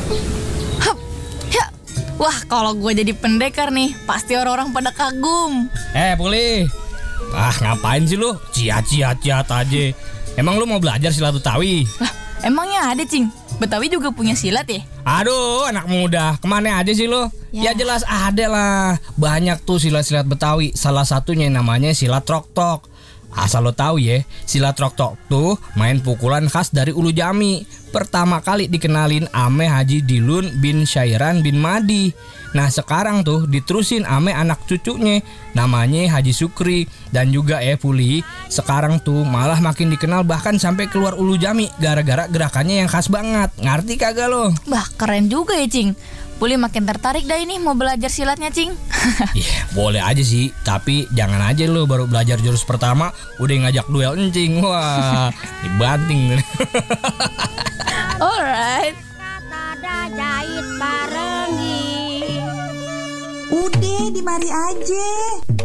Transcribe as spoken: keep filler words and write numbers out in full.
Hup, ya. Wah, kalau gue jadi pendekar nih, pasti orang-orang pada kagum. Eh, Puli. Ah, ngapain sih lu? Ciat-ciat-ciat aja. Emang lu mau belajar silat Betawi? Lah, emangnya ada, Cing? Betawi juga punya silat ya? Aduh, anak muda, kemana aja sih lu? Ya. ya jelas ada lah. Banyak tuh silat-silat Betawi. Salah satunya namanya silat trok-tok. Asal lo tahu ya, silat trok-tok tuh main pukulan khas dari Ulu Jami. Pertama kali dikenalin ame Haji Dilun bin Syairan bin Madi. Nah sekarang tuh diterusin ame anak cucunya, namanya Haji Sukri. Dan juga ya Puli, sekarang tuh malah makin dikenal bahkan sampai keluar Ulu Jami gara-gara gerakannya yang khas banget. Ngerti kagak lo? Bah, keren juga ya, Cing. Puli makin tertarik dah ini mau belajar silatnya, Cing. Iya, boleh aja sih, tapi jangan aja lo baru belajar jurus pertama udah ngajak duel encing. Wah, dibanting. Alright. Udah, di mari aja.